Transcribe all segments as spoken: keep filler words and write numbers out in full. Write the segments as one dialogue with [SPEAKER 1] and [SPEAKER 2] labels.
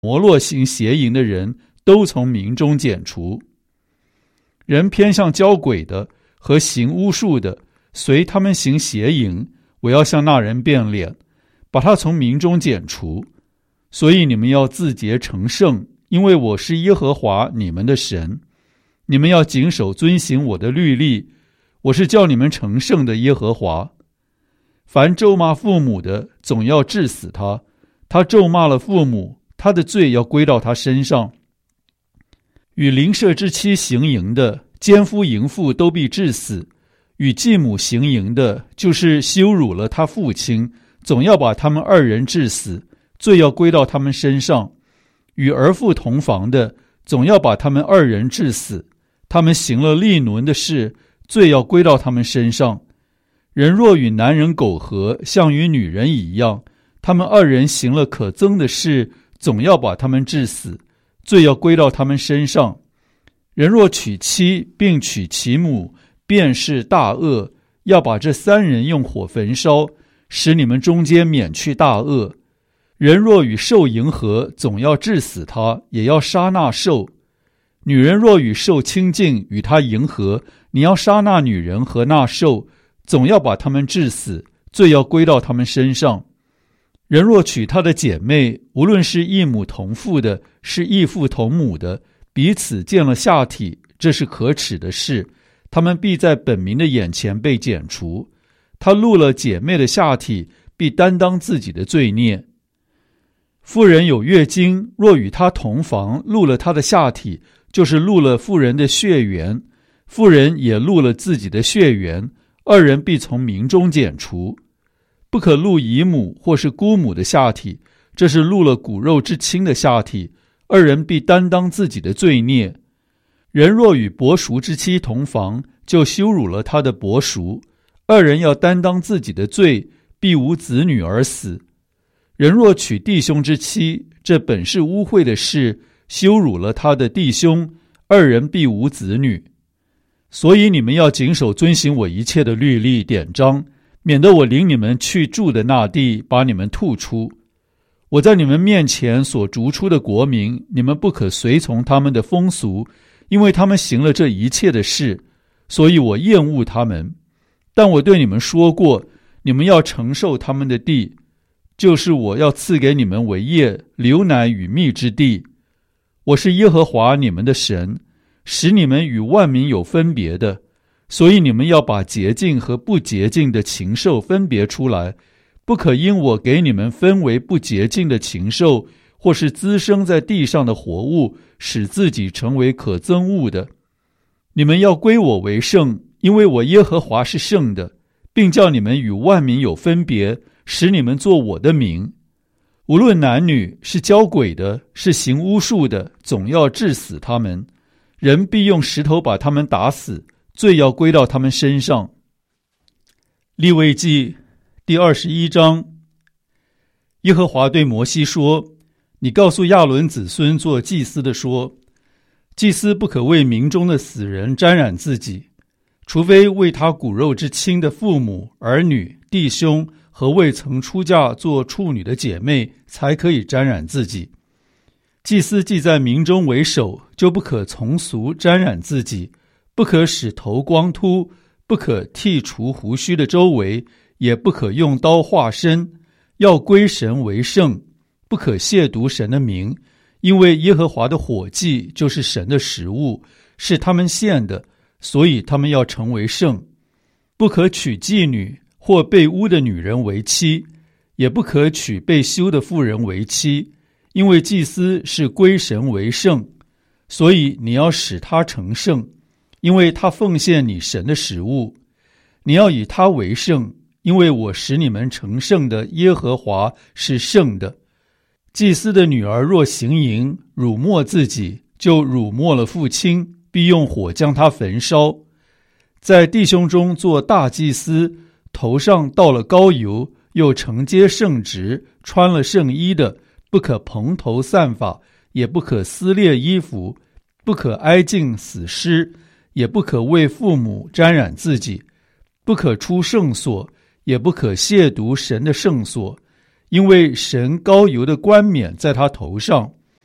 [SPEAKER 1] 摩洛行邪淫的人都从民中剪除。人偏向交鬼的和行巫术的，随他们行邪淫，我要向那人变脸，把他从民中剪除。所以你们要自洁成圣，因为我是耶和华你们的神。你们要谨守遵行我的律例，我是叫你们成圣的耶和华。凡咒骂父母的，总要治死他。他咒骂了父母，他的罪要归到他身上。与邻舍之妻行淫的，奸夫淫妇都必治死。与继母行淫的，就是羞辱了他父亲，总要把他们二人治死，罪要归到他们身上。与儿妇同房的，总要把他们二人治死。他们行了利伦的事，罪要归到他们身上。人若与男人苟合，像与女人一样，他们二人行了可憎的事，总要把他们治死，罪要归到他们身上。人若娶妻并娶其母，便是大恶，要把这三人用火焚烧，使你们中间免去大恶。人若与兽迎合，总要治死他，也要杀那兽。女人若与兽亲近，与他迎合，你要杀那女人和那兽，总要把他们治死，罪要归到他们身上。人若娶他的姐妹，无论是异母同父的，是异父同母的，彼此见了下体，这是可耻的事，他们必在本民的眼前被剪除。他露了姐妹的下体，必担当自己的罪孽。妇人有月经，若与他同房，露了他的下体，就是露了妇人的血缘，妇人也露了自己的血缘，二人必从民中剪除。不可露姨母或是姑母的下体，这是露了骨肉之亲的下体，二人必担当自己的罪孽。人若与伯叔之妻同房，就羞辱了他的伯叔，二人要担当自己的罪，必无子女而死。人若娶弟兄之妻，这本是污秽的事，羞辱了他的弟兄，二人必无子女。所以你们要谨守遵行我一切的律例典章，免得我领你们去住的那地，把你们吐出。我在你们面前所逐出的国民，你们不可随从他们的风俗，因为他们行了这一切的事，所以我厌恶他们。但我对你们说过，你们要承受他们的地，就是我要赐给你们为业，流奶与蜜之地。我是耶和华你们的神，使你们与万民有分别的，所以你们要把洁净和不洁净的禽兽分别出来，不可因我给你们分为不洁净的禽兽，或是滋生在地上的活物，使自己成为可憎恶的。你们要归我为圣，因为我耶和华是圣的，并叫你们与万民有分别，使你们做我的名。无论男女，是交鬼的，是行巫术的，总要治死他们。人必用石头把他们打死，罪要归到他们身上。利未记第二十一章。耶和华对摩西说，你告诉亚伦子孙做祭司的说，祭司不可为民中的死人沾染自己，除非为他骨肉之亲的父母、儿女、弟兄和未曾出嫁做处女的姐妹，才可以沾染自己。祭司既在民中为首，就不可从俗沾染自己，不可使头光秃，不可剃除胡须的周围，也不可用刀划身，要归神为圣，不可亵渎神的名，因为耶和华的火祭就是神的食物，是他们献的，所以他们要成为圣。不可娶妓女或被污的女人为妻，也不可娶被休的妇人为妻，因为祭司是归神为圣，所以你要使他成圣，因为他奉献你神的食物。你要以他为圣，因为我使你们成圣的耶和华是圣的。祭司的女儿若行淫，辱没自己，就辱没了父亲，必用火将他焚烧。在弟兄中做大祭司，头上倒了膏油，又承接圣职，穿了圣衣的，不可蓬头散发，也不可撕裂衣服，不可挨近死尸，也不可为父母沾染自己，不可出圣所，也不可亵渎神的圣所，因为神膏油的冠冕在他头上，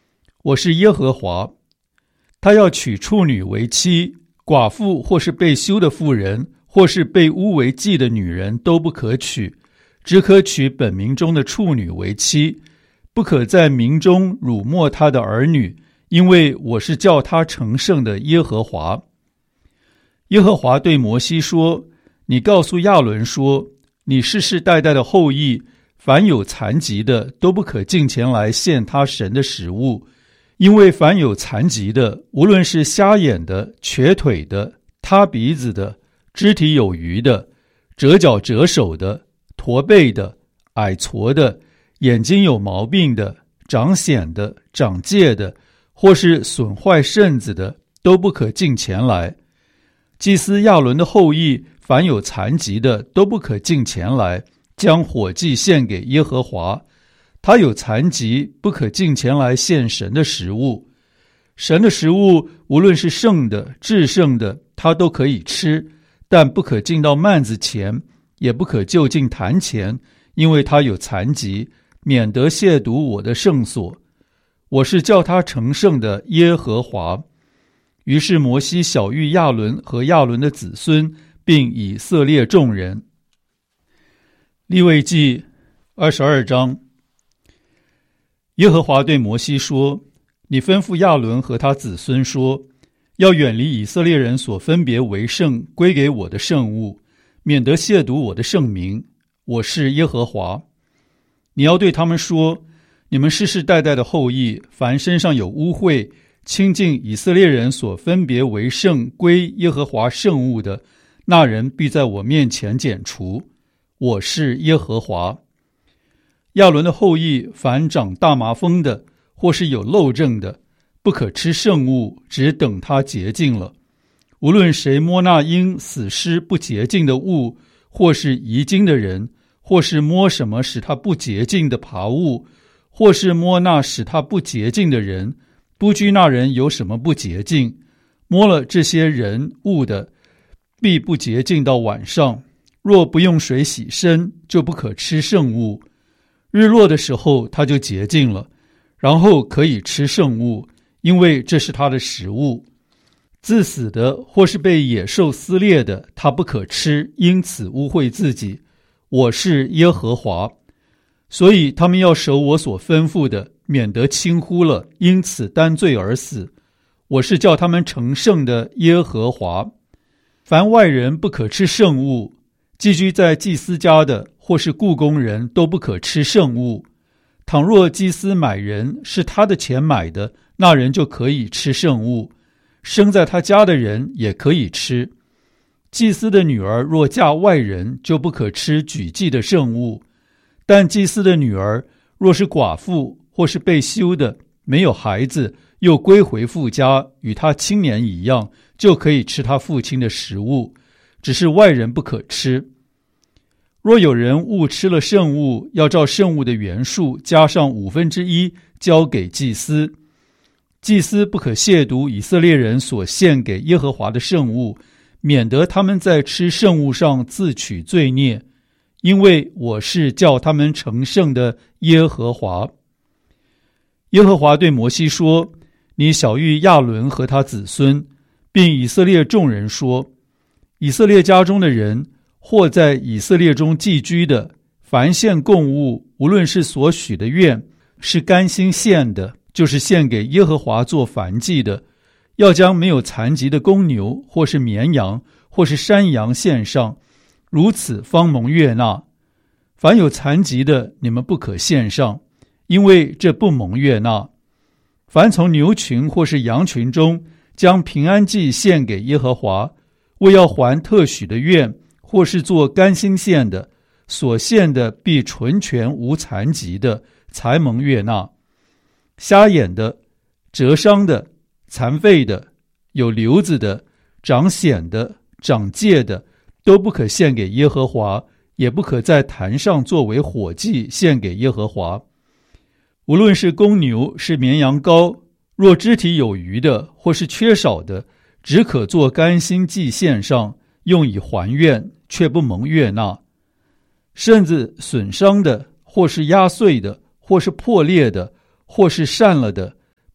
[SPEAKER 1] 我是耶和华。他要娶处女为妻，寡妇或是被休的妇人，或是被污为妓的女人都不可娶，只可娶本民中的处女为妻，不可在民中辱没他的儿女，因为我是叫他成圣的耶和华。耶和华对摩西说，你告诉亚伦说，你世世代代的后裔，凡有残疾的都不可近前来献他神的食物，因为凡有残疾的，无论是瞎眼的、瘸腿的、塌鼻子的、肢体有余的、折脚折手的、驼背的、矮矬的、眼睛有毛病的、长癣的、长疥的，或是损坏肾子的，都不可近前来。祭司亚伦的后裔，凡有残疾的，都不可近前来，将火祭献给耶和华。他有残疾，不可近前来献神的食物。神的食物，无论是圣的、至圣的，他都可以吃，但不可进到幔子前，也不可就近坛前，因为他有残疾，免得亵渎我的圣所。我是叫他成圣的耶和华。于是摩西晓谕亚伦和亚伦的子孙，并以色列众人。利未记二十二章。耶和华对摩西说，你吩咐亚伦和他子孙说，要远离以色列人所分别为圣归给我的圣物，免得亵渎我的圣名，我是耶和华。你要对他们说，你们世世代代的后裔，凡身上有污秽亲近以色列人所分别为圣归耶和华圣物的，那人必在我面前剪除，我是耶和华。亚伦的后裔，凡长大麻风的，或是有漏症的，不可吃圣物，只等他洁净了。无论谁摸那因死尸不洁净的物，或是遗精的人，或是摸什么使他不洁净的爬物，或是摸那使他不洁净的人，不拘那人有什么不洁净，摸了这些人物的，必不洁净到晚上。若不用水洗身，就不可吃圣物。日落的时候，他就洁净了，然后可以吃圣物，因为这是他的食物。自死的或是被野兽撕裂的，他不可吃，因此污秽自己。我是耶和华。所以他们要守我所吩咐的，免得轻忽了，因此担罪而死。我是叫他们成圣的耶和华。凡外人不可吃圣物，寄居在祭司家的或是雇工人都不可吃圣物。倘若祭司买人是他的钱买的，那人就可以吃圣物，生在他家的人也可以吃。祭司的女儿若嫁外人，就不可吃举祭的圣物。但祭司的女儿若是寡妇或是被休的，没有孩子，又归回父家，与他青年一样，就可以吃他父亲的食物，只是外人不可吃。若有人误吃了圣物，要照圣物的原数加上五分之一，交给祭司。祭司不可亵渎以色列人所献给耶和华的圣物，免得他们在吃圣物上自取罪孽，因为我是叫他们成圣的耶和华。耶和华对摩西说，你晓谕亚伦和他子孙，并以色列众人说，以色列家中的人，或在以色列中寄居的，凡献供物，无论是所许的愿，是甘心献的，就是献给耶和华做燔祭的，要将没有残疾的公牛，或是绵羊，或是山羊献上，如此方蒙悦纳。凡有残疾的，你们不可献上，因为这不蒙悦纳。凡从牛群或是羊群中将平安祭献给耶和华，为要还特许的愿，或是做甘心献的，所献的必纯全无残疾的，才蒙悦纳。瞎眼的、折伤的、残废的、有瘤子的、长癣的、长疥的，都不可献给耶和华，也不可在坛上作为火祭献给耶和华。无论是公牛是绵羊羔，若肢体有余的或是缺少的，只可做甘心祭献上，用以还愿，却不蒙悦纳。甚至损伤的，或是压碎的，或是破裂的，或是散了的，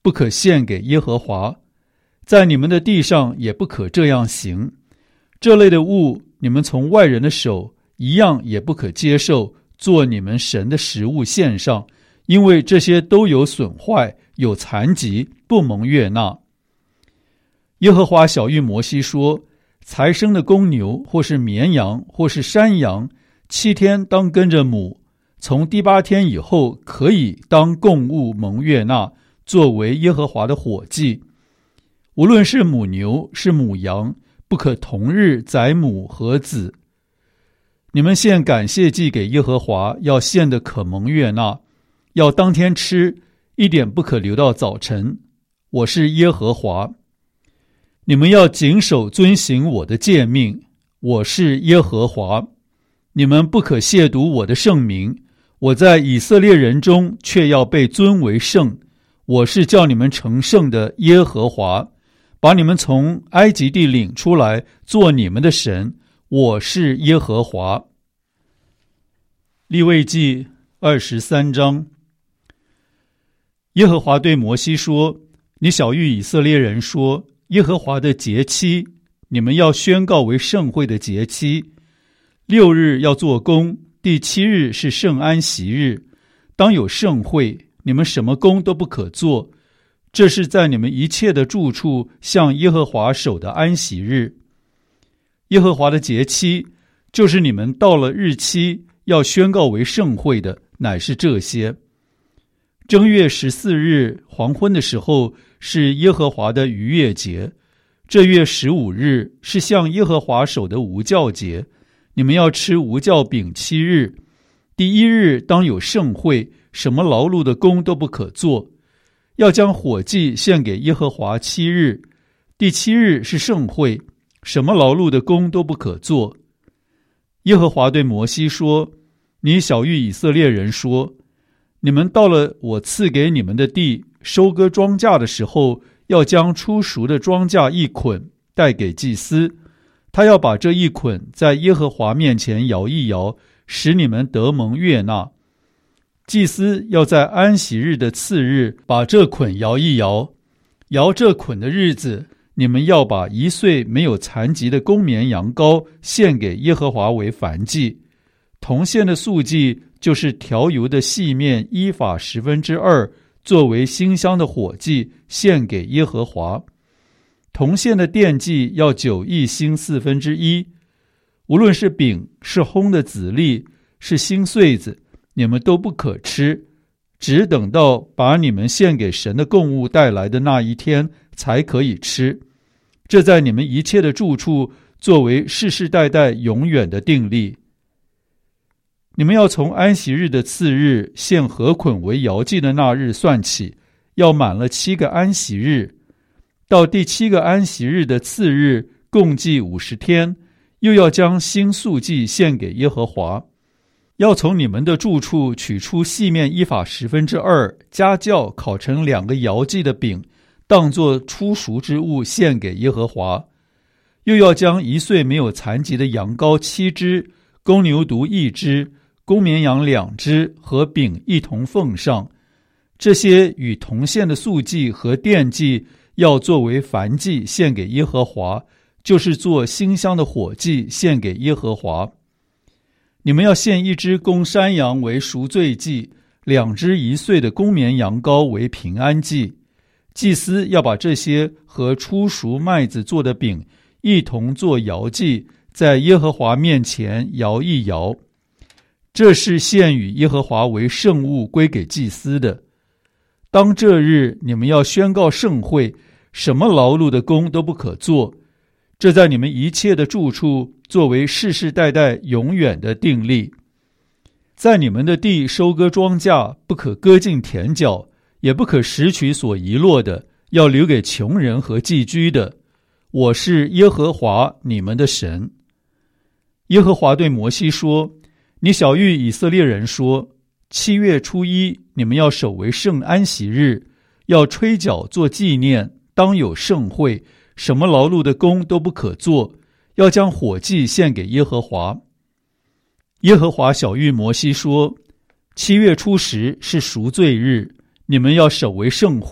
[SPEAKER 1] 不可献给耶和华，在你们的地上也不可这样行。这类的物，你们从外人的手一样也不可接受，做你们神的食物献上，因为这些都有损坏，有残疾，不蒙悦纳。耶和华晓谕摩西说，才生的公牛或是绵羊或是山羊，七天当跟着母，从第八天以后可以当供物蒙悦纳，作为耶和华的火祭。无论是母牛是母羊，不可同日宰母和子。你们献感谢祭给耶和华，要献的可蒙悦纳，要当天吃，一点不可留到早晨。我是耶和华。你们要谨守遵行我的诫命，我是耶和华。你们不可亵渎我的圣名，我在以色列人中却要被尊为圣。我是叫你们成圣的耶和华，把你们从埃及地领出来，做你们的神。我是耶和华。利未记二十三章。耶和华对摩西说，你晓谕以色列人说，耶和华的节期，你们要宣告为圣会的节期。六日要做工，第七日是圣安息日，当有圣会，你们什么工都不可做。这是在你们一切的住处向耶和华守的安息日。耶和华的节期，就是你们到了日期要宣告为圣会的，乃是这些。正月十四日黄昏的时候是耶和华的逾越节，这月十五日是向耶和华守的无酵节，你们要吃无酵饼七日。第一日当有圣会，什么劳碌的工都不可做，要将火祭献给耶和华七日。第七日是圣会，什么劳碌的工都不可做。耶和华对摩西说，你晓谕以色列人说，你们到了我赐给你们的地，收割庄稼的时候，要将初熟的庄稼一捆带给祭司，他要把这一捆在耶和华面前摇一摇，使你们得蒙悦纳。祭司要在安息日的次日把这捆摇一摇，摇这捆的日子，你们要把一岁没有残疾的公绵羊羔献给耶和华为燔祭。同献的素祭就是调油的细面依法十分之二，作为馨香的火祭献给耶和华。同献的奠祭要酒一星四分之一。无论是饼，是烘的籽粒，是新穗子，你们都不可吃，只等到把你们献给神的供物带来的那一天才可以吃。这在你们一切的住处作为世世代代永远的定例。你们要从安息日的次日献禾捆为摇祭的那日算起，要满了七个安息日，到第七个安息日的次日共计五十天，又要将新素祭献给耶和华。要从你们的住处取出细面依法十分之二，加酵烤成两个摇祭的饼，当作初熟之物献给耶和华。又要将一岁没有残疾的羊羔七只，公牛犊一只，公绵羊两只和饼一同奉上。这些与同献的素祭和奠祭要作为燔祭献给耶和华，就是做馨香的火祭献给耶和华。你们要献一只公山羊为赎罪祭，两只一岁的公绵羊羔为平安祭。祭司要把这些和初熟麦子做的饼一同做摇祭，在耶和华面前摇一摇。这是献与耶和华为圣物，归给祭司的。当这日你们要宣告圣会，什么劳碌的工都不可做，这在你们一切的住处作为世世代代永远的定例。在你们的地收割庄稼，不可割尽田角，也不可拾取所遗落的，要留给穷人和寄居的。我是耶和华你们的神。耶和华对摩西说，你晓谕以色列人说，七月初一你们要守为圣安息日，要吹角做纪念，当有盛会，什么劳碌的工都不可做，要将火祭献给耶和华。耶和华晓谕摩西说，七月初十是赎罪日，你们要守为盛会，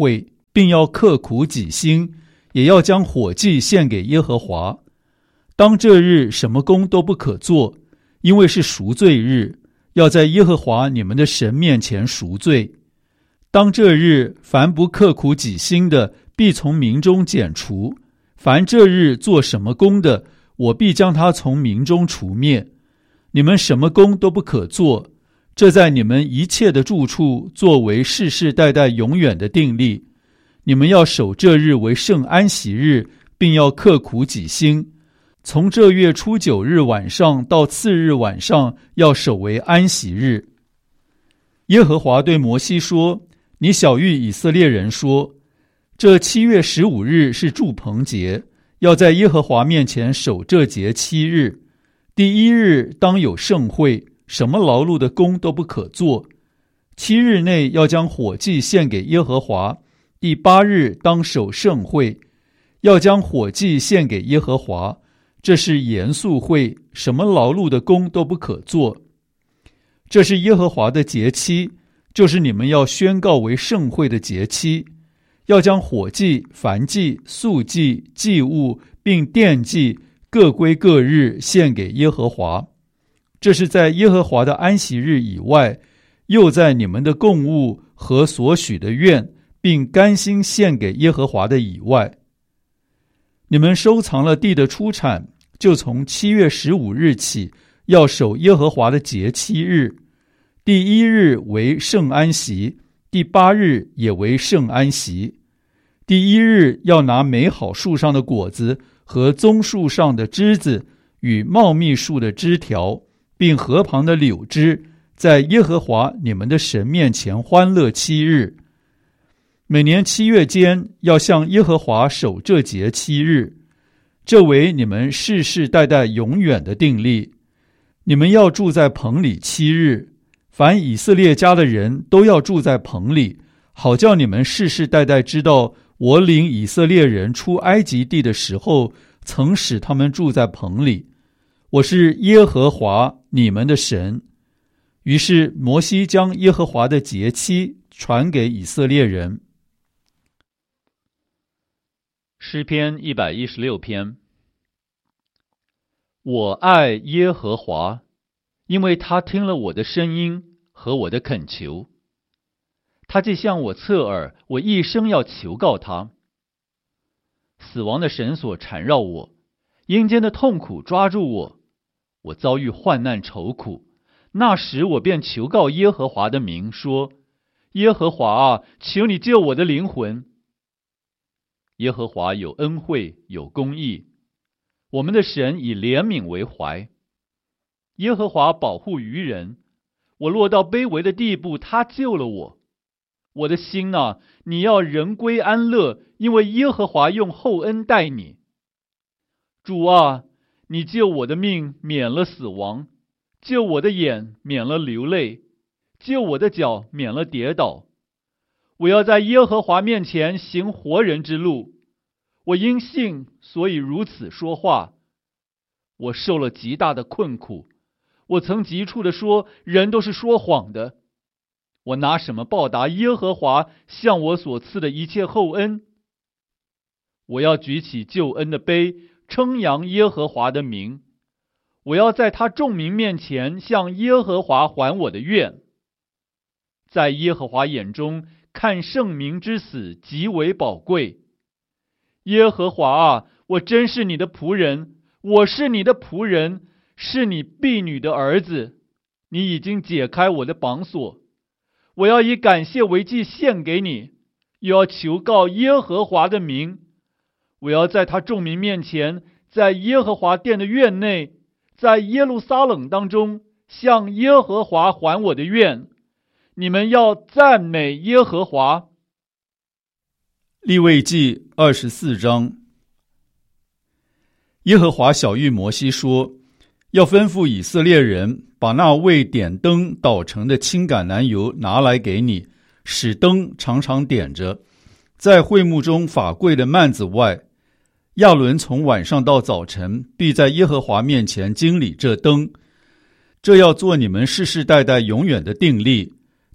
[SPEAKER 1] 并要刻苦己心，也要将火祭献给耶和华。当这日什么工都不可做，因为是赎罪日，要在耶和华你们的神面前赎罪。当这日凡不刻苦己心的，必从民中剪除；凡这日做什么工的，我必将他从民中除灭。你们什么工都不可做，这在你们一切的住处作为世世代代永远的定例。你们要守这日为圣安息日，并要刻苦己心。从这月初九日晚上到次日晚上，要守为安息日。耶和华对摩西说：你晓谕以色列人说，这七月十五日是住棚节，要在耶和华面前守这节七日。第一日当有盛会，什么劳碌的工都不可做。七日内要将火祭献给耶和华。第八日当守盛会，要将火祭献给耶和华。这是严肃会，什么劳碌的工都不可做。这是耶和华的节期，就是你们要宣告为盛会的节期。要将火祭、燔祭、素祭、祭物并奠祭各归各日献给耶和华。这是在耶和华的安息日以外，又在你们的供物和所许的愿并甘心献给耶和华的以外。你们收藏了地的出产，就从七月十五日起，要守耶和华的节七日。第一日为圣安息，第八日也为圣安息。第一日要拿美好树上的果子和棕树上的枝子与茂密树的枝条，并河旁的柳枝，在耶和华你们的神面前欢乐七日。每年七月间要向耶和华守这节七日，这为你们世世代代永远的定例。你们要住在棚里七日，凡以色列家的人都要住在棚里，好叫你们世世代代知道，我领以色列人出埃及地的时候，曾使他们住在棚里。我是耶和华你们的神。于是摩西将耶和华的节期传给以色列人。
[SPEAKER 2] 诗篇一百一十六篇。我爱耶和华，因为他听了我的声音和我的恳求。他既向我侧耳，我一生要求告他。死亡的绳索缠绕我，阴间的痛苦抓住我，我遭遇患难愁苦。那时我便求告耶和华的名，说：耶和华啊，求你救我的灵魂。耶和华有恩惠，有公义，我们的神以怜悯为怀。耶和华保护愚人，我落到卑微的地步，他救了我。我的心啊，你要人归安乐，因为耶和华用厚恩待你。主啊，你救我的命免了死亡，救我的眼免了流泪，救我的脚免了跌倒。我要在耶和华面前行活人之路，我因信所以如此说话。我受了极大的困苦，我曾急促地说，人都是说谎的。我拿什么报答耶和华向我所赐的一切厚恩？我要举起救恩的杯，称扬耶和华的名。我要在他众民面前向耶和华还我的愿。在耶和华眼中，看圣民之死极为宝贵。耶和华啊，我真是你的仆人，我是你的仆人，是你婢女的儿子。你已经解开我的绑锁，我要以感谢为祭献给你，又要求告耶和华的名。我要在他众民面前，在耶和华殿的院内，在耶路撒冷当中，向耶和华还我的愿。你们要赞美耶和华。
[SPEAKER 1] 利未记二十四章。耶和华晓谕摩西说，要吩咐以色列人把那为点灯捣成的青橄榄油拿来给你，使灯常常点着。在会幕中法柜的幔子外，亚伦从晚上到早晨必在耶和华面前经理这灯。这要做你们世世代代永远的定例。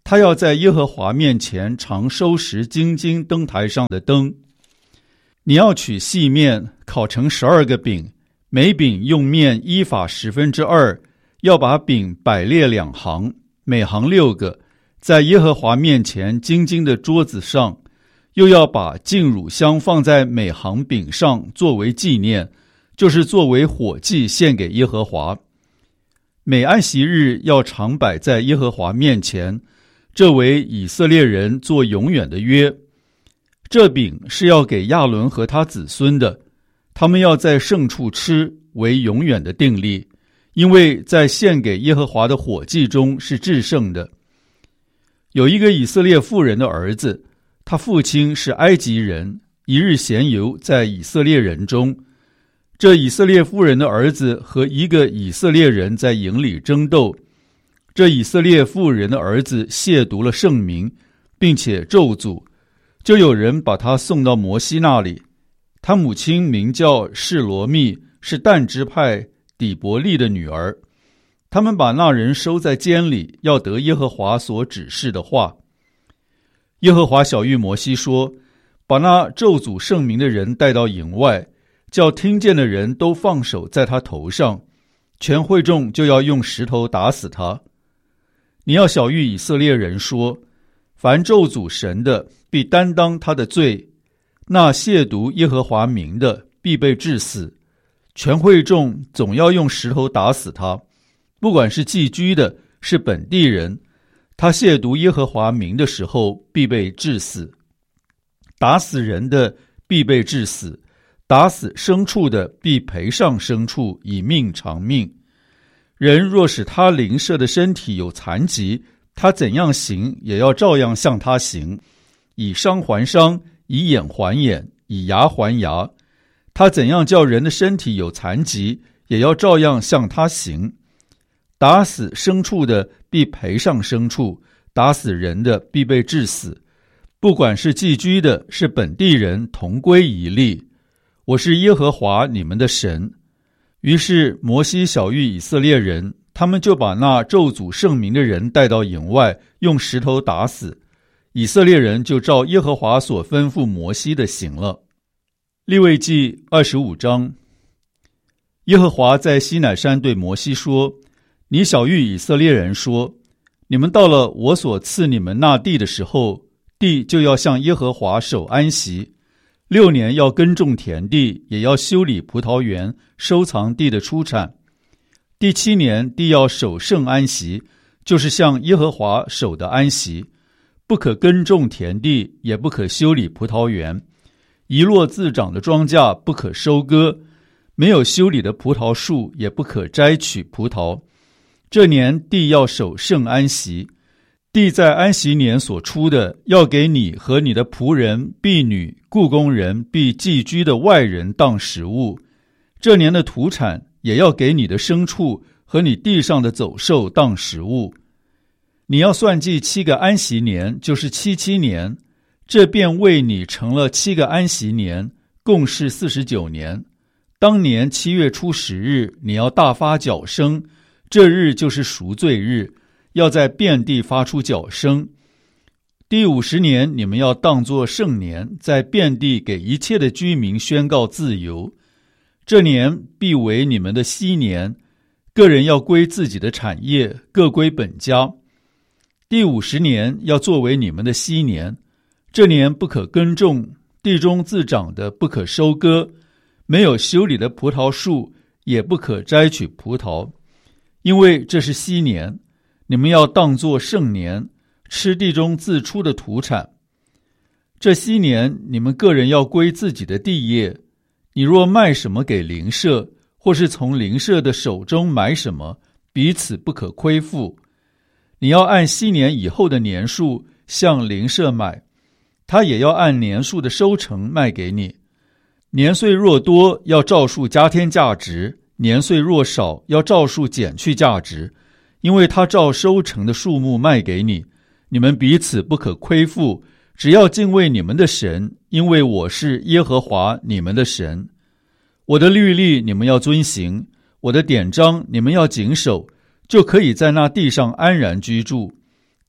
[SPEAKER 1] 他要在耶和华面前常收拾金金灯台上的灯。你要取细面，烤成十二个饼，每饼用面依法十分之二，要把饼摆列两行，每行六个，在耶和华面前金金的桌子上，又要把净乳香放在每行饼上，作为纪念，就是作为火祭献给耶和华。每安息日要常摆在耶和华面前，这为以色列人做永远的约。这饼是要给亚伦和他子孙的，他们要在圣处吃，为永远的定例，因为在献给耶和华的火祭中是至圣的。有一个以色列妇人的儿子，他父亲是埃及人，一日闲游在以色列人中。这以色列妇人的儿子和一个以色列人在营里争斗，这以色列妇人的儿子亵渎了圣名，并且咒诅，就有人把他送到摩西那里。他母亲名叫示罗密，是但支派底伯利的女儿。他们把那人收在监里，要得耶和华所指示的话。耶和华晓谕摩西说，把那咒诅圣名的人带到营外，叫听见的人都放手在他头上，全会众就要用石头打死他。你要晓谕以色列人说，凡咒诅神的，必担当他的罪，那亵渎耶和华名的，必被治死。全会众总要用石头打死他，不管是寄居的，是本地人，他亵渎耶和华名的时候，必被治死。打死人的，必被治死；打死牲畜的，必赔上牲畜，以命偿命。人若使他邻舍的身体有残疾，他怎样行，也要照样向他行，以伤还伤，以眼还眼，以牙还牙。他怎样叫人的身体有残疾，也要照样向他行。打死牲畜的，必赔上牲畜；打死人的，必被治死。不管是寄居的，是本地人，同归一例。我是耶和华你们的神。于是摩西晓谕以色列人，他们就把那咒诅圣名的人带到营外，用石头打死。以色列人就照耶和华所吩咐摩西的行了。利未记二十五章。耶和华在西乃山对摩西说，你晓谕以色列人说，你们到了我所赐你们那地的时候，地就要向耶和华守安息。六年要耕种田地，也要修理葡萄园，收藏地的出产。第七年，地要守圣安息，就是向耶和华守的安息，不可耕种田地，也不可修理葡萄园。一落自长的庄稼不可收割，没有修理的葡萄树也不可摘取葡萄。这年地要守圣安息，地在安息年所出的，要给你和你的仆人、婢女、雇工人、必寄居的外人当食物。这年的土产也要给你的牲畜和你地上的走兽当食物。你要算计七个安息年，就是七七年，这便为你成了七个安息年，共是四十九年。当年七月初十日，你要大发角声，这日就是赎罪日，要在遍地发出角声。第五十年，你们要当作圣年，在遍地给一切的居民宣告自由。这年必为你们的禧年，个人要归自己的产业，各归本家。第五十年要作为你们的禧年，这年不可耕种，地中自长的不可收割，没有修理的葡萄树也不可摘取葡萄，因为这是禧年，你们要当作圣年，吃地中自出的土产。这禧年你们个人要归自己的地业，你若卖什么给邻舍，或是从邻舍的手中买什么，彼此不可亏负。你要按禧年以后的年数向邻舍买，他也要按年数的收成卖给你。年岁若多，要照数加添价值；年岁若少，要照数减去价值，因为他照收成的数目卖给你。你们彼此不可亏负，只要敬畏你们的神，因为我是耶和华你们的神。我的律例你们要遵行，我的典章你们要谨守，就可以在那地上安然居住。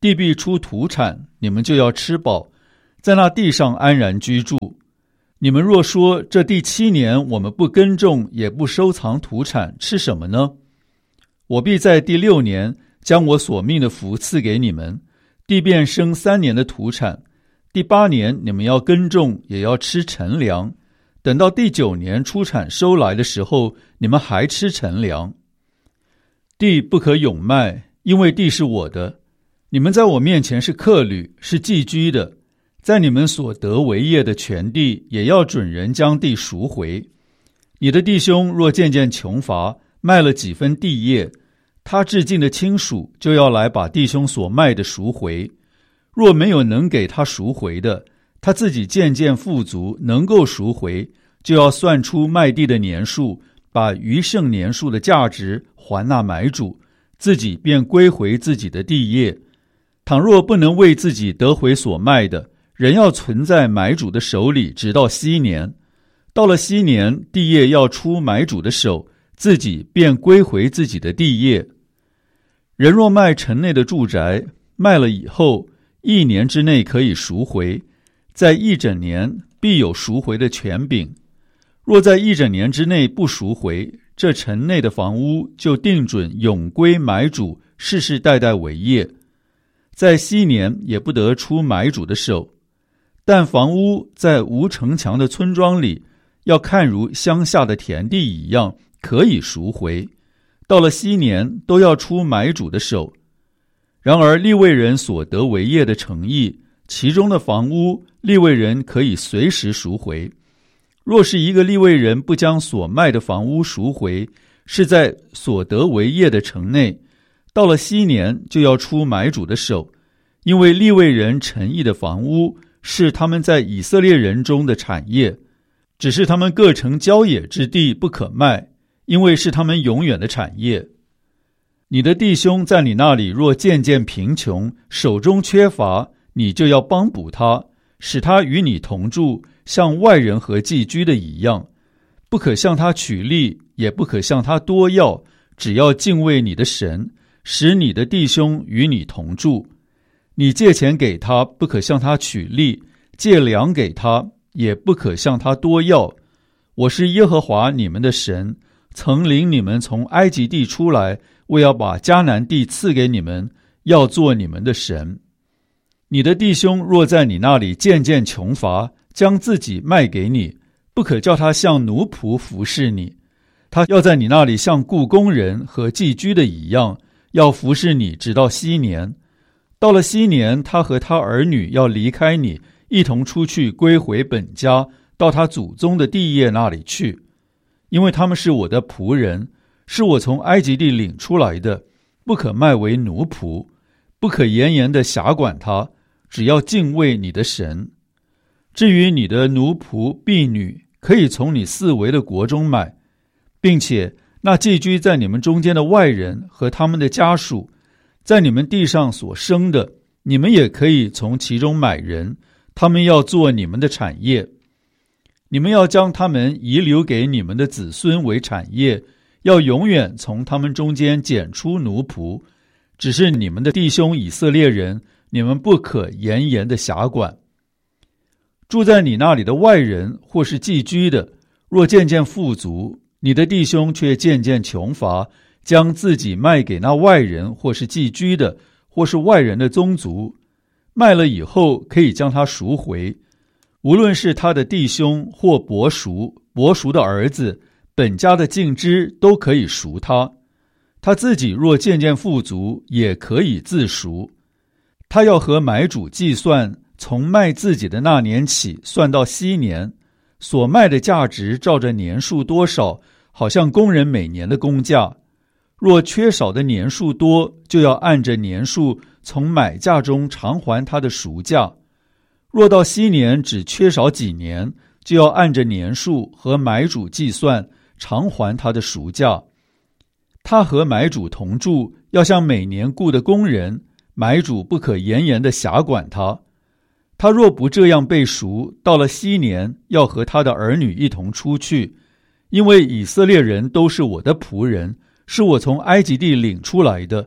[SPEAKER 1] 地必出土产，你们就要吃饱，在那地上安然居住。你们若说这第七年我们不耕种，也不收藏土产，吃什么呢？我必在第六年将我所命的福赐给你们，地便生三年的土产。第八年你们要耕种，也要吃陈粮。等到第九年出产收来的时候，你们还吃陈粮。地不可永卖，因为地是我的。你们在我面前是客旅，是寄居的。在你们所得为业的全地，也要准人将地赎回。你的弟兄若渐渐穷乏，卖了几分地业，他至近的亲属就要来把弟兄所卖的赎回。若没有能给他赎回的，他自己渐渐富足，能够赎回，就要算出卖地的年数，把余剩年数的价值还那买主，自己便归回自己的地业。倘若不能为自己得回所卖的，人要存在买主的手里，直到禧年。到了禧年，地业要出买主的手，自己便归回自己的地业。人若卖城内的住宅，卖了以后，一年之内可以赎回，在一整年必有赎回的权柄。若在一整年之内不赎回，这城内的房屋就定准永归买主，世世代代为业。在禧年也不得出买主的手。但房屋在无城墙的村庄里，要看如乡下的田地一样，可以赎回。到了禧年，都要出买主的手。然而利未人所得为业的城邑，其中的房屋，利未人可以随时赎回。若是一个利未人不将所卖的房屋赎回，是在所得为业的城内，到了禧年就要出买主的手，因为利未人城邑的房屋是他们在以色列人中的产业，只是他们各城郊野之地不可卖，因为是他们永远的产业。你的弟兄在你那里若渐渐贫穷，手中缺乏，你就要帮补他，使他与你同住，像外人和寄居的一样。不可向他取利，也不可向他多要，只要敬畏你的神，使你的弟兄与你同住。你借钱给他，不可向他取利；借粮给他，也不可向他多要。我是耶和华你们的神，曾领你们从埃及地出来，为要把迦南地赐给你们，要做你们的神。你的弟兄若在你那里渐渐穷乏，将自己卖给你，不可叫他像奴仆服侍你，他要在你那里像雇工人和寄居的一样，要服侍你直到禧年。到了禧年，他和他儿女要离开你，一同出去归回本家，到他祖宗的地业那里去。因为他们是我的仆人，是我从埃及地领出来的，不可卖为奴仆，不可严严的辖管他，只要敬畏你的神。至于你的奴仆婢女，可以从你四围的国中买，并且那寄居在你们中间的外人和他们的家属，在你们地上所生的，你们也可以从其中买人，他们要做你们的产业。你们要将他们遗留给你们的子孙为产业，要永远从他们中间拣出奴仆。只是你们的弟兄以色列人，你们不可严严的辖管。住在你那里的外人或是寄居的，若渐渐富足，你的弟兄却渐渐穷乏，将自己卖给那外人或是寄居的，或是外人的宗族，卖了以后可以将他赎回。无论是他的弟兄或伯叔，伯叔的儿子，本家的近支都可以赎他。他自己若渐渐富足，也可以自赎。他要和买主计算，从卖自己的那年起算到禧年，所卖的价值照着年数多少，好像工人每年的工价。若缺少的年数多，就要按着年数从买价中偿还他的赎价。若到禧年只缺少几年，就要按着年数和买主计算，偿还他的赎价。他和买主同住，要像每年雇的工人，买主不可严严的辖管他。他若不这样被赎，到了禧年，要和他的儿女一同出去，因为以色列人都是我的仆人，是我从埃及地领出来的。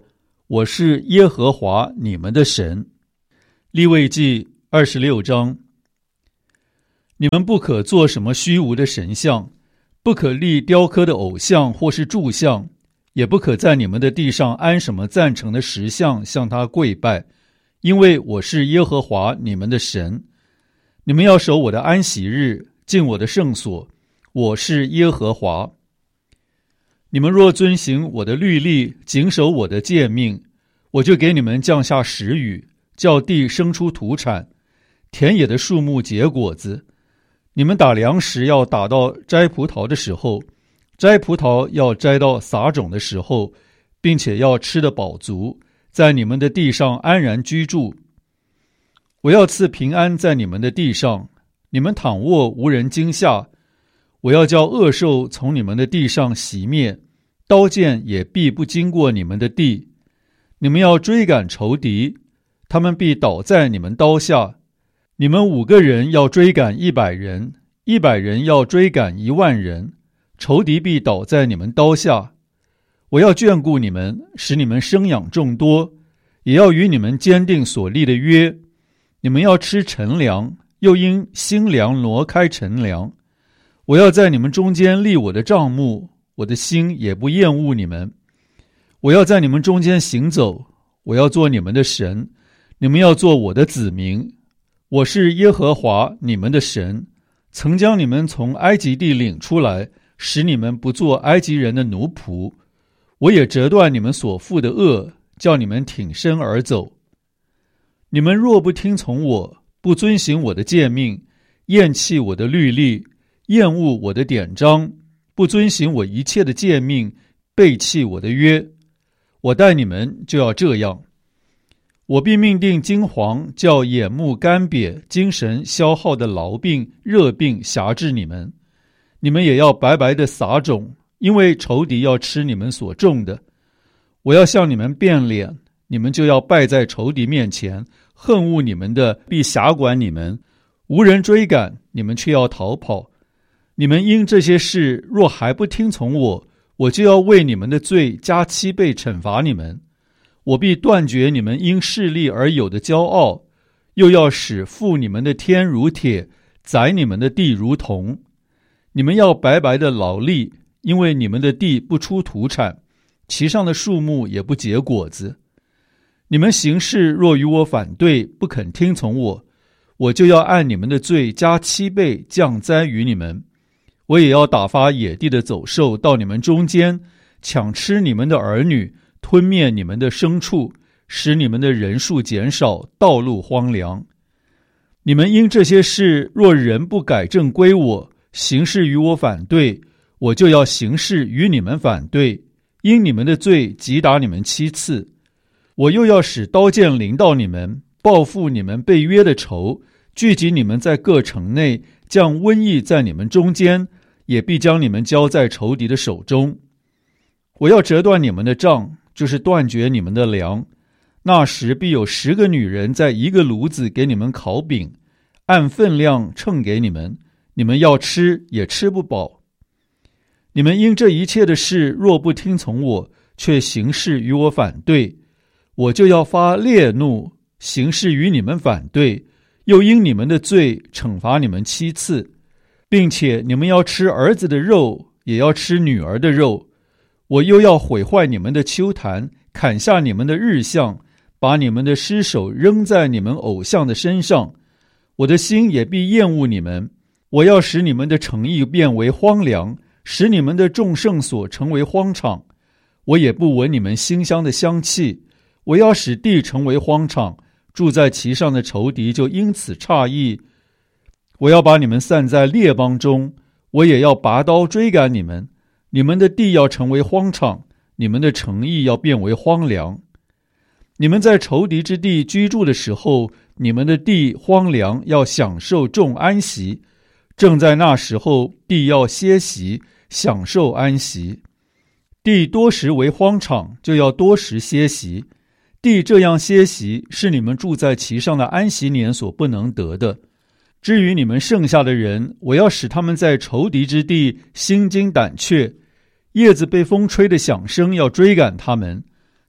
[SPEAKER 1] 我是耶和华你们的神。利未记二十六章。你们不可做什么虚无的神像，不可立雕刻的偶像或是柱像，也不可在你们的地上安什么赞成的石像向他跪拜，因为我是耶和华你们的神。你们要守我的安息日，进我的圣所，我是耶和华。你们若遵行我的律例，谨守我的诫命，我就给你们降下时雨，叫地生出土产，田野的树木结果子。你们打粮食要打到摘葡萄的时候，摘葡萄要摘到撒种的时候，并且要吃得饱足，在你们的地上安然居住。我要赐平安在你们的地上，你们躺卧无人惊吓。我要叫恶兽从你们的地上熄灭，刀剑也必不经过你们的地。你们要追赶仇敌，他们必倒在你们刀下。你们五个人要追赶一百人，一百人要追赶一万人，仇敌必倒在你们刀下。我要眷顾你们，使你们生养众多，也要与你们坚定所立的约。你们要吃陈粮，又因新粮挪开陈粮。我要在你们中间立我的帐幕，我的心也不厌恶你们。我要在你们中间行走，我要做你们的神，你们要做我的子民。我是耶和华你们的神，曾将你们从埃及地领出来，使你们不做埃及人的奴仆。我也折断你们所负的恶，叫你们挺身而走。你们若不听从我，不遵行我的诫命，厌弃我的律例，厌恶我的典章，不遵行我一切的诫命，背弃我的约，我待你们就要这样。我必命定惊惶，叫眼目干瘪、精神消耗的痨病、热病辖制你们。你们也要白白的撒种，因为仇敌要吃你们所种的。我要向你们变脸，你们就要败在仇敌面前，恨恶你们的必辖管你们，无人追赶，你们却要逃跑。你们因这些事若还不听从我，我就要为你们的罪加七倍惩罚你们。我必断绝你们因势力而有的骄傲，又要使覆你们的天如铁，宰你们的地如铜。你们要白白的劳力，因为你们的地不出土产，其上的树木也不结果子。你们行事若与我反对，不肯听从我，我就要按你们的罪加七倍降灾于你们。我也要打发野地的走兽到你们中间，抢吃你们的儿女，吞灭你们的牲畜，使你们的人数减少，道路荒凉。你们因这些事若人不改正归我，行事与我反对，我就要行事与你们反对，因你们的罪击打你们七次。我又要使刀剑临到你们，报复你们被约的仇，聚集你们在各城内，降瘟疫在你们中间，也必将你们交在仇敌的手中。我要折断你们的杖，就是断绝你们的粮。那时必有十个女人在一个炉子给你们烤饼，按分量称给你们，你们要吃也吃不饱。你们因这一切的事若不听从我，却行事与我反对，我就要发烈怒，行事与你们反对，又因你们的罪惩罚你们七次，并且你们要吃儿子的肉，也要吃女儿的肉。我又要毁坏你们的丘坛，砍下你们的日像，把你们的尸首扔在你们偶像的身上。我的心也必厌恶你们。我要使你们的城邑变为荒凉，使你们的众圣所成为荒场。我也不闻你们馨香的香气。我要使地成为荒场，住在其上的仇敌就因此诧异。我要把你们散在列邦中，我也要拔刀追赶你们。你们的地要成为荒场，你们的城邑要变为荒凉。你们在仇敌之地居住的时候，你们的地荒凉，要享受众安息。正在那时候，地要歇息，享受安息。地多时为荒场，就要多时歇息。地这样歇息，是你们住在其上的安息年所不能得的。至于你们剩下的人，我要使他们在仇敌之地心惊胆怯，叶子被风吹的响声要追赶他们，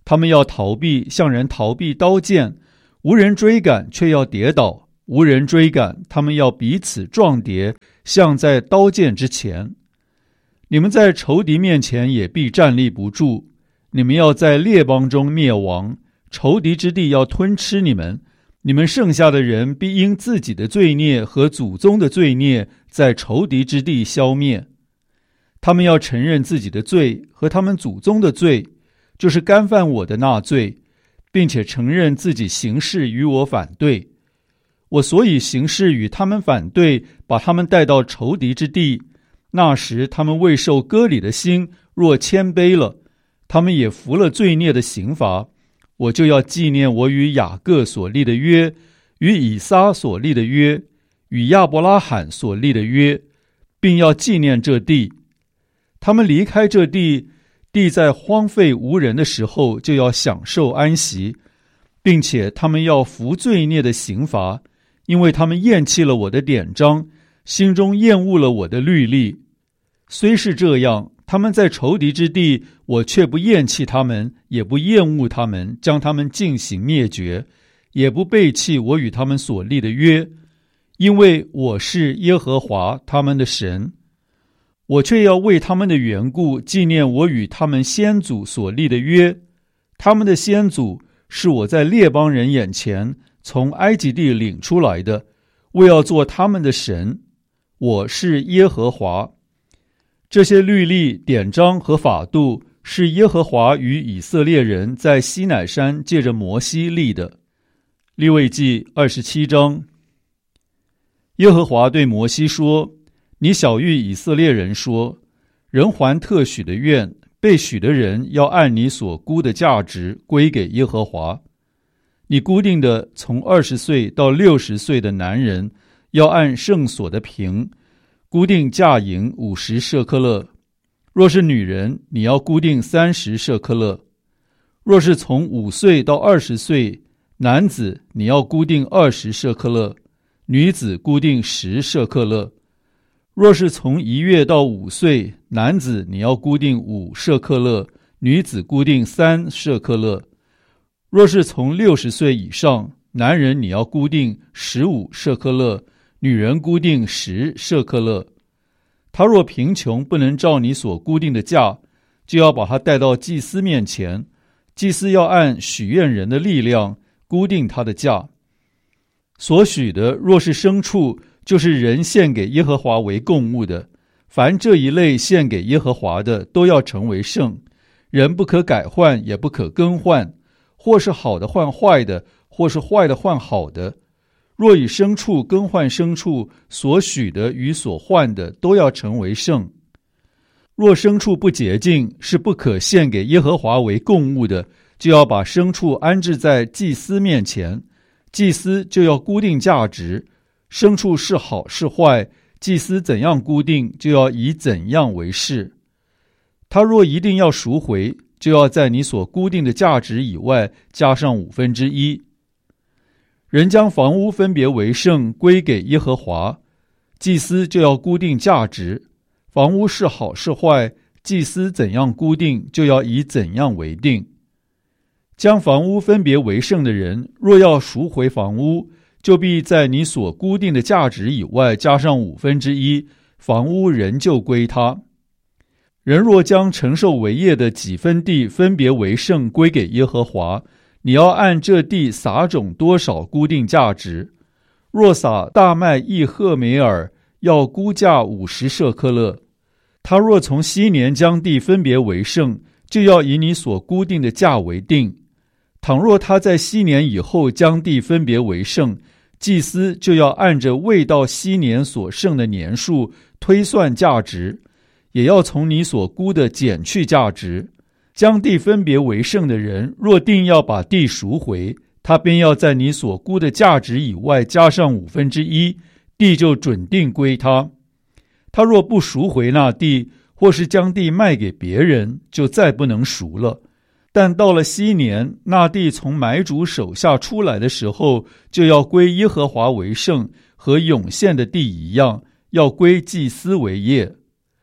[SPEAKER 1] 他们要逃避，像人逃避刀剑，无人追赶，却要跌倒；无人追赶，他们要彼此撞跌，像在刀剑之前。你们在仇敌面前也必站立不住，你们要在列邦中灭亡，仇敌之地要吞吃你们。你们剩下的人必因自己的罪孽和祖宗的罪孽，在仇敌之地消灭。他们要承认自己的罪和他们祖宗的罪，就是干犯我的那罪，并且承认自己行事与我反对。我所以行事与他们反对，把他们带到仇敌之地。那时他们未受割礼的心，若谦卑了，他们也服了罪孽的刑罚。我就要纪念我与雅各所立的约，与以撒所立的约，与亚伯拉罕所立的约，并要纪念这地。他们离开这地，地在荒废无人的时候，就要享受安息，并且他们要服罪孽的刑罚，因为他们厌弃了我的典章，心中厌恶了我的律例。虽是这样，他们在仇敌之地，我却不厌弃他们，也不厌恶他们，将他们进行灭绝，也不背弃我与他们所立的约，因为我是耶和华他们的神。我却要为他们的缘故纪念我与他们先祖所立的约。他们的先祖是我在列邦人眼前从埃及地领出来的，为要做他们的神。我是耶和华。这些律例、典章和法度是耶和华与以色列人在西乃山借着摩西立的。利未记二十七章。耶和华对摩西说：你晓谕以色列人说，人还特许的愿，被许的人要按你所估的价值归给耶和华。你估定的从二十岁到六十岁的男人，要按圣所的平估定价银五十舍克勒；若是女人，你要估定三十舍克勒；若是从五岁到二十岁男子，你要估定二十舍克勒，女子估定十舍克勒；若是从一月到五岁男子，你要估定五舍克勒，女子估定三舍克勒；若是从六十岁以上男人，你要估定十五舍克勒，女人估定十舍克勒。他若贫穷，不能照你所估定的价，就要把他带到祭司面前，祭司要按许愿人的力量估定他的价。所许的若是牲畜，就是人献给耶和华为供物的，凡这一类献给耶和华的，都要成为圣。人不可改换，也不可更换，或是好的换坏的，或是坏的换好的。若以牲畜更换牲畜，所许的与所换的都要成为圣。若牲畜不洁净，是不可献给耶和华为供物的，就要把牲畜安置在祭司面前，祭司就要估定价值。牲畜是好是坏，祭司怎样估定，就要以怎样为是。他若一定要赎回，就要在你所估定的价值以外加上五分之一。人将房屋分别为圣，归给耶和华，祭司就要估定价值。房屋是好是坏，祭司怎样估定，就要以怎样为定。将房屋分别为圣的人，若要赎回房屋，就必在你所估定的价值以外加上五分之一，房屋仍旧归他。人若将承受为业的几分地分别为圣，归给耶和华，你要按这地撒种多少估定价值。若撒大麦一赫梅尔，要估价五十舍克勒。他若从昔年将地分别为圣，就要以你所估定的价为定。倘若他在昔年以后将地分别为圣，祭司就要按着未到昔年所剩的年数推算价值，也要从你所估的减去价值。将地分别为圣的人，若定要把地赎回，他便要在你所估的价值以外加上五分之一，地就准定归他。他若不赎回那地，或是将地卖给别人，就再不能赎了。但到了昔年，那地从买主手下出来的时候，就要归耶和华为圣，和涌现的地一样，要归祭司为业。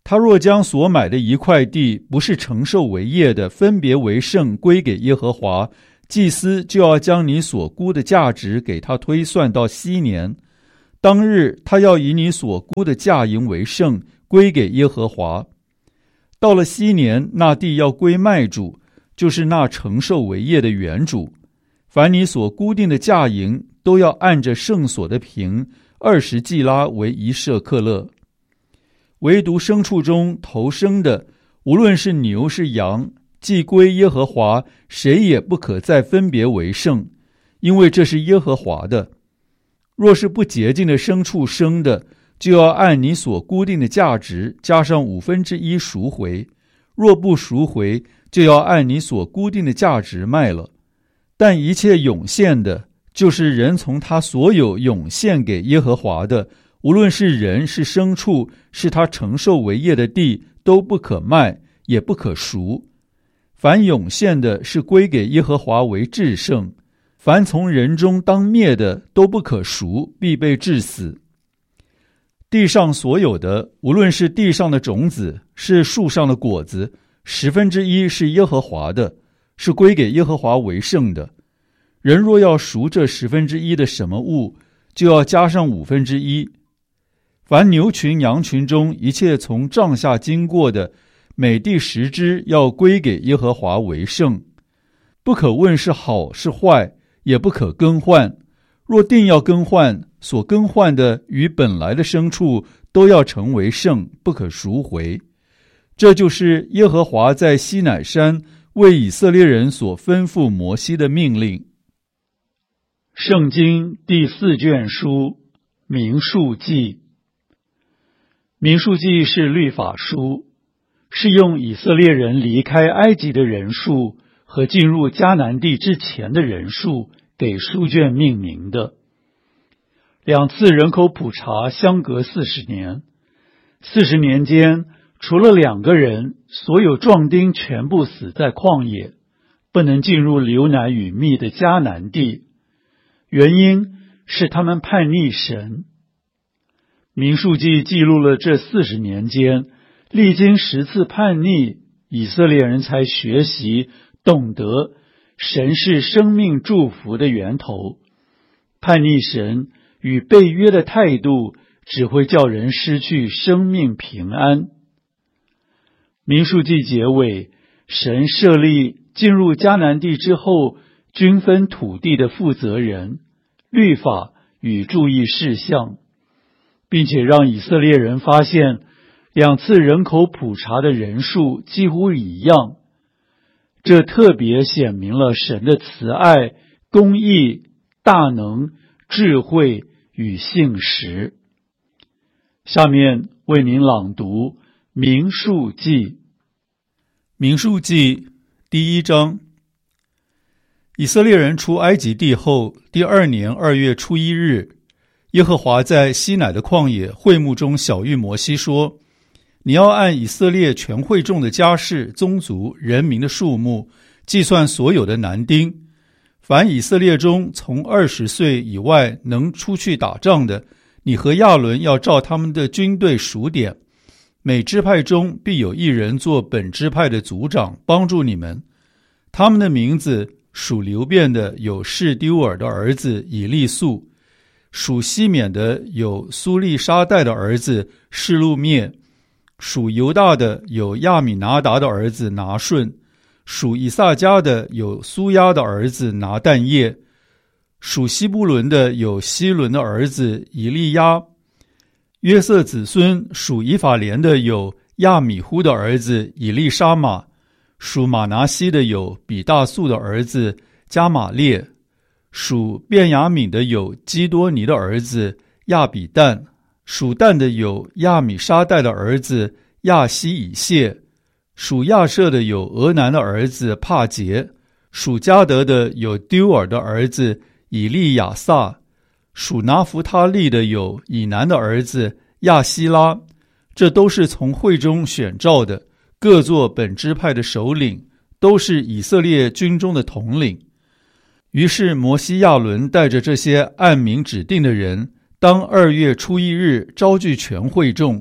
[SPEAKER 1] 他若将所买的一块地不是承受为业的，分别为圣归给耶和华，祭司就要将你所估的价值给他推算到昔年。当日他要以你所估的价银为圣，归给耶和华。到了昔年，那地要归卖主，就是那承受为业的原主。凡你所估定的价银，都要按着圣所的平，二十季拉为一舍克勒。唯独牲畜中头生的，无论是牛是羊，既归耶和华，谁也不可再分别为圣，因为这是耶和华的。若是不洁净的牲畜生的，就要按你所固定的价值加上五分之一赎回；若不赎回，就要按你所固定的价值卖了。但一切涌现的，就是人从他所有涌现给耶和华的，无论是人是牲畜，是他承受为业的地，都不可卖，也不可赎。凡涌现的，是归给耶和华为至圣；凡从人中当灭的，都不可赎，必被治死。地上所有的，无论是地上的种子，是树上的果子，十分之一是耶和华的，是归给耶和华为圣的。人若要赎这十分之一的什么物，就要加上五分之一。凡牛群羊群中一切从帐下经过的，每第十只要归给耶和华为圣。不可问是好是坏，也不可更换。若定要更换，所更换的与本来的牲畜都要成为圣，不可赎回。这就是耶和华在西乃山为以色列人所吩咐摩西的命令。
[SPEAKER 2] 圣经第四卷书民数记。民数记是律法书，是用以色列人离开埃及的人数和进入迦南地之前的人数给书卷命名的。两次人口普查相隔四十年，四十年间，除了两个人，所有壮丁全部死在旷野，不能进入流奶与蜜的迦南地。原因是他们叛逆神。民数记记录了这四十年间，历经十次叛逆，以色列人才学习懂得神是生命祝福的源头。叛逆神与背约的态度，只会叫人失去生命平安。民数记结尾，神设立进入迦南地之后均分土地的负责人、律法与注意事项，并且让以色列人发现两次人口普查的人数几乎一样。这特别显明了神的慈爱、公义、大能、智慧与信实。下面为您朗读民数记。
[SPEAKER 1] 民数记第一章。以色列人出埃及地后，第二年二月初一日，耶和华在西乃的旷野会幕中晓谕摩西说：你要按以色列全会众的家室、宗族、人民的数目，计算所有的男丁。凡以色列中从二十岁以外能出去打仗的，你和亚伦要照他们的军队数点。每支派中必有一人做本支派的族长，帮助你们。他们的名字：属流便的有示丢尔的儿子以利素，属西缅的有苏利沙代的儿子示路灭，属犹大的有亚米拿达的儿子拿顺，属以萨迦的有苏亚的儿子拿但业，属西布伦的有希伦的儿子以利亚。约瑟子孙属以法莲的有亚米忽的儿子以利沙玛，属马拿西的有比大素的儿子加玛列，属便雅悯的有基多尼的儿子亚比旦，属但的有亚米沙代的儿子亚西以谢，属亚舍的有俄南的儿子帕杰，属迦得的有丢尔的儿子以利亚撒，属拿弗他利的有以南的儿子亚希拉。这都是从会中选召的，各作本支派的首领，都是以色列军中的统领。于是摩西亚伦带着这些按名指定的人，当二月初一日召聚全会众，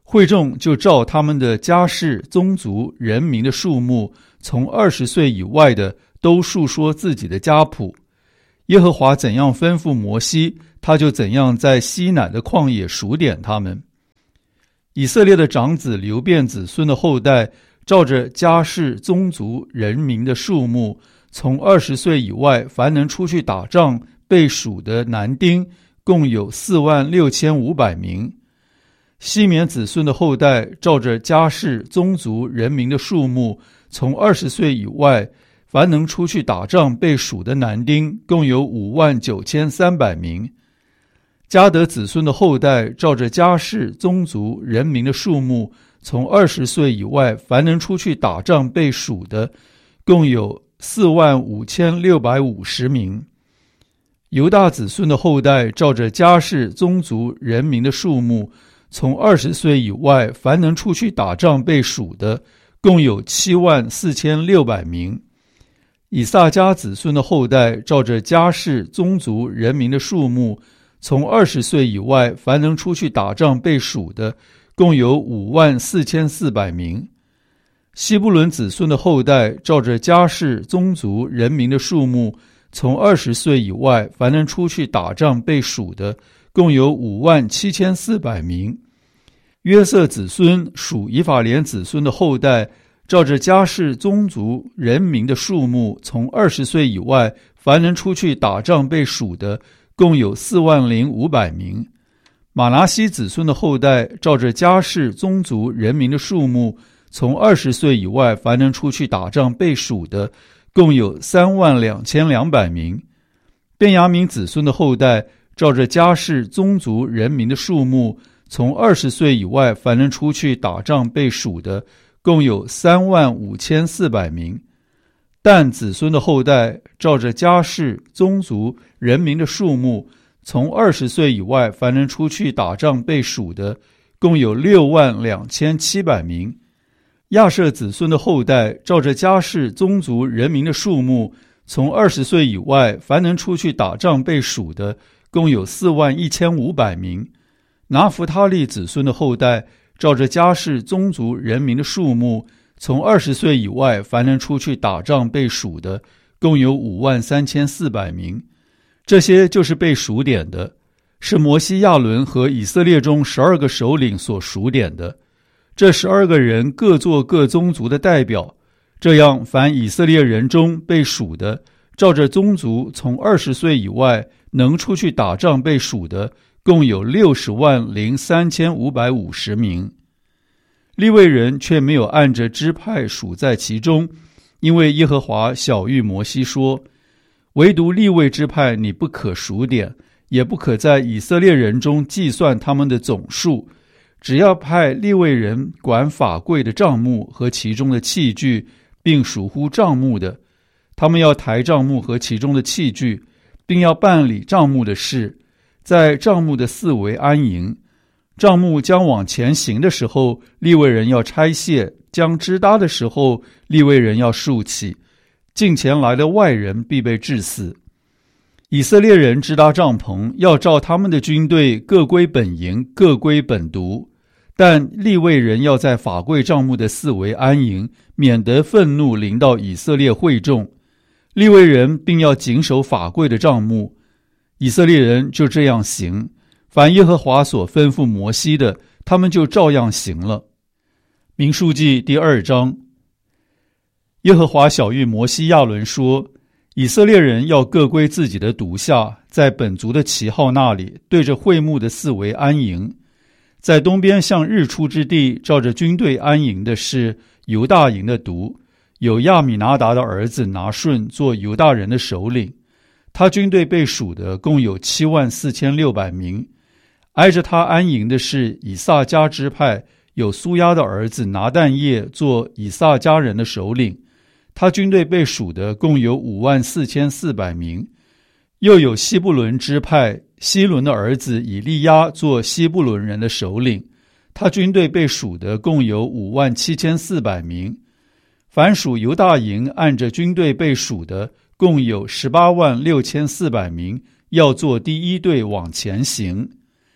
[SPEAKER 1] 会众就照他们的家世、宗族、人民的数目，从二十岁以外的都述说自己的家谱。耶和华怎样吩咐摩西，他就怎样在西乃的旷野数点他们。以色列的长子流便子孙的后代，照着家世、宗族、人民的数目，从二十岁以外凡能出去打仗被数的男丁，共有四万六千五百名。西缅子孙的后代，照着家世、宗族、人民的数目，从二十岁以外凡能出去打仗被数的男丁，共有五万九千三百名。迦得子孙的后代，照着家世、宗族、人民的数目，从二十岁以外凡能出去打仗被数的，共有四万五千六百五十名。犹大子孙的后代，照着家世、宗族、人民的数目，从二十岁以外凡能出去打仗被数的，共有七万四千六百名。以萨迦子孙的后代，照着家世、宗族、人民的数目，从二十岁以外凡能出去打仗被数的，共有五万四千四百名。西布伦子孙的后代，照着家世、宗族、人民的数目，从二十岁以外凡能出去打仗被数的，共有五万七千四百名。约瑟子孙属以法莲子孙的后代，照着家世、宗族、人民的数目，从二十岁以外凡能出去打仗被数的，共有四万零五百名。马拿西子孙的后代，照着家世、宗族、人民的数目，从二十岁以外凡能出去打仗被数的，共有三万两千两百名。便雅悯子孙的后代，照着家世、宗族、人民的数目，从二十岁以外凡能出去打仗被数的，共有三万五千四百名。但子孙的后代，照着家世、宗族、人民的数目，从二十岁以外凡能出去打仗被数的，共有六万两千七百名。亚设子孙的后代，照着家世、宗族、人民的数目，从二十岁以外凡能出去打仗被数的，共有四万一千五百名。拿弗他利子孙的后代，照着家世、宗族、人民的数目，从二十岁以外凡能出去打仗被数的，共有五万三千四百名。这些就是被数点的，是摩西、亚伦和以色列中十二个首领所数点的。这十二个人各做各宗族的代表，这样凡以色列人中被数的，照着宗族从二十岁以外能出去打仗被数的，共有六十万零三千五百五十名。利未人却没有按着支派数在其中，因为耶和华晓谕摩西说，唯独利未支派你不可数点，也不可在以色列人中计算他们的总数，只要派利未人管法柜的帐幕和其中的器具，并属乎帐幕的，他们要抬帐幕和其中的器具，并要办理帐幕的事，在帐幕的四围安营。帐幕将往前行的时候，利未人要拆卸；将支搭的时候，利未人要竖起。近前来的外人必被治死。以色列人支搭帐篷，要照他们的军队各归本营，各归本族。但利未人要在法柜帐幕的四围安营，免得愤怒临到以色列会众。利未人并要谨守法柜的帐幕。以色列人就这样行，凡耶和华所吩咐摩西的，他们就照样行了。民数记第二章。耶和华晓谕摩西、亚伦说，以色列人要各归自己的独下，在本族的旗号那里，对着会幕的四围安营。在东边向日出之地，照着军队安营的是犹大营的族，有亚米拿达的儿子拿顺做犹大人的首领。他军队被数的共有七万四千六百名。挨着他安营的是以萨迦支派，有苏亚的儿子拿但业做以萨迦人的首领。他军队被数的共有五万四千四百名。又有西布伦支派，希伦的儿子以利亚做西布伦人的首领。他军队被数的共有五万七千四百名。凡属犹大营按着军队被数的共有十八万六千四百名，要做第一队往前行。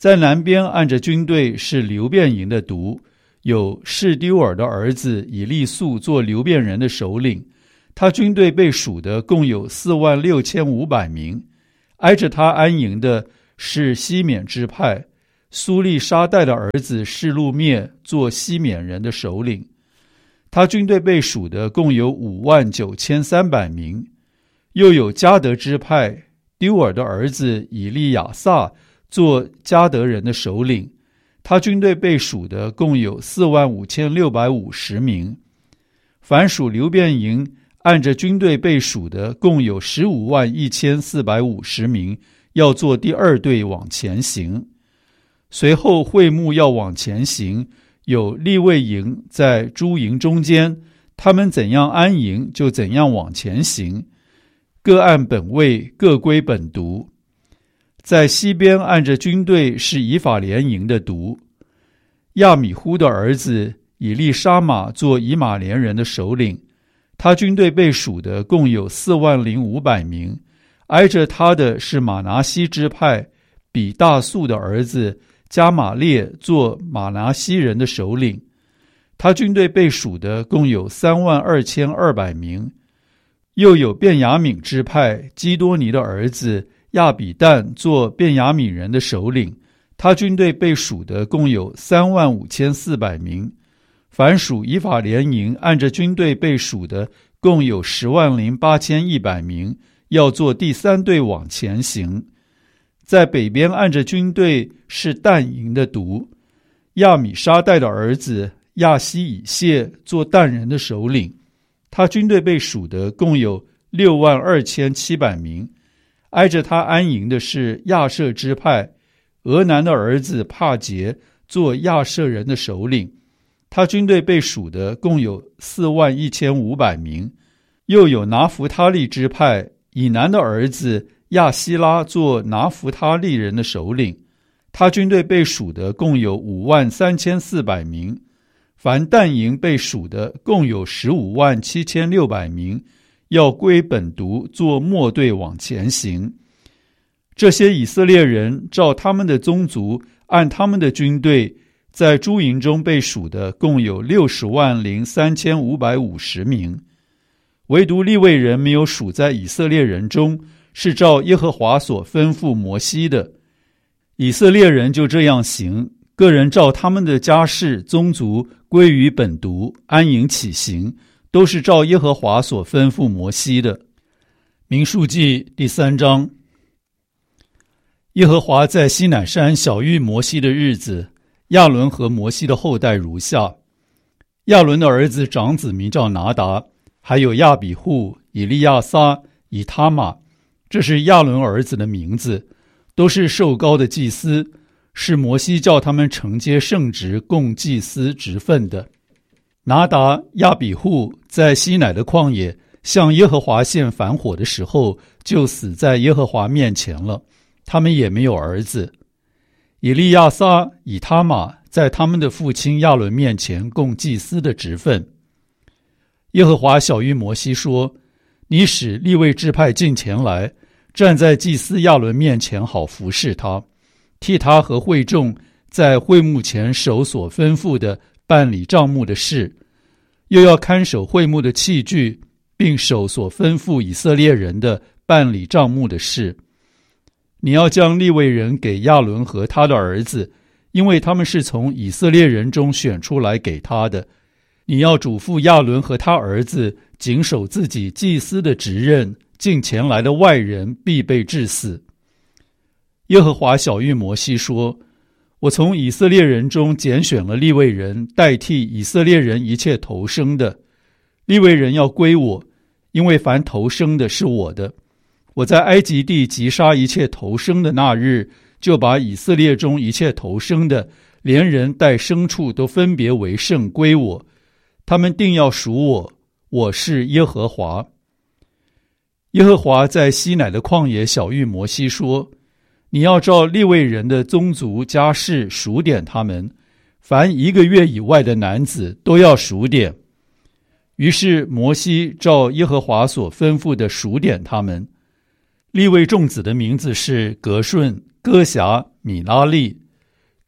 [SPEAKER 1] 在南边按着军队是流便营的督，有示丢尔的儿子以利素做流便人的首领，他军队被数的共有四万六千五百名。挨着他安营的是西缅支派，苏利沙代的儿子示路灭做西缅人的首领，他军队被数的共有五万九千三百名。又有迦得支派，丢尔的儿子以利亚撒做迦得人的首领，他军队被数的共有四万五千六百五十名。凡属流便营按着军队被数的共有十五万一千四百五十名，要做第二队往前行。随后会幕要往前行，有利未营在诸营中间，他们怎样安营就怎样往前行，各按本位，各归本督。在西边按着军队是以法莲营的督，亚米忽的儿子以利沙玛做以马莲人的首领，他军队被数的共有四万零五百名。挨着他的是马拿西支派，比大素的儿子加玛列做马拿西人的首领，他军队被数的共有三万二千二百名。又有便雅悯支派，基多尼的儿子亚比旦做便雅悯人的首领，他军队被数的共有三万五千四百名。凡属以法莲营按着军队被数的共有十万零八千一百名，要做第三队往前行。在北边按着军队是但营的督，亚米沙代的儿子亚西以谢做但人的首领，他军队被数的共有六万二千七百名。挨着他安营的是亚舍支派，俄南的儿子帕杰做亚舍人的首领，他军队被数的共有四万一千五百名。又有拿弗他利支派，以南的儿子亚希拉做拿弗他利人的首领，他军队被数的共有五万三千四百名。凡但营被数的共有十五万七千六百名，要归本督做末队往前行。这些以色列人照他们的宗族，按他们的军队，在诸营中被数的共有六十万零三千五百五十名。唯独利未人没有数在以色列人中，是照耶和华所吩咐摩西的。以色列人就这样行，个人照他们的家世宗族归于本督，安营起行，都是照耶和华所吩咐摩西的。民数记第三章。耶和华在西乃山晓谕摩西的日子，亚伦和摩西的后代如下：亚伦的儿子长子名叫拿达，还有亚比户、以利亚撒、以他玛，这是亚伦儿子的名字，都是受膏的祭司，是摩西叫他们承接圣职，供祭司职分的。拿达、亚比户在西乃的旷野向耶和华献反火的时候，就死在耶和华面前了，他们也没有儿子。以利亚撒、以他玛在他们的父亲亚伦面前供祭司的职分。耶和华晓谕摩西说：你使利未支派进前来，站在祭司亚伦面前，好服侍他，替他和会众在会幕前守所吩咐的办理帐幕的事，又要看守会幕的器具，并守所吩咐以色列人的办理帐幕的事。你要将利未人给亚伦和他的儿子，因为他们是从以色列人中选出来给他的。你要嘱咐亚伦和他儿子谨守自己祭司的职任，近前来的外人必被治死。耶和华晓谕摩西说：我从以色列人中拣选了利未人，代替以色列人一切头生的。利未人要归我，因为凡头生的是我的。我在埃及地击杀一切头生的那日，就把以色列中一切头生的，连人带牲畜都分别为圣归我。他们定要属我，我是耶和华。耶和华在西乃的旷野晓谕摩西说：你要照利未人的宗族家世数点他们，凡一个月以外的男子都要数点。于是摩西照耶和华所吩咐的数点他们。利未众子的名字是革顺、哥辖、米拉利。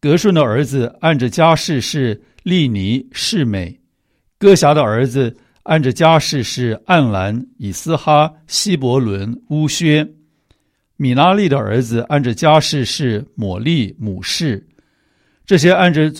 [SPEAKER 1] 革顺的儿子按着家世是利尼、示美；哥辖的儿子按着家世是暗兰、以斯哈、希伯伦、乌薛；米拉利的儿子按着家世是抹利、母示。这些按着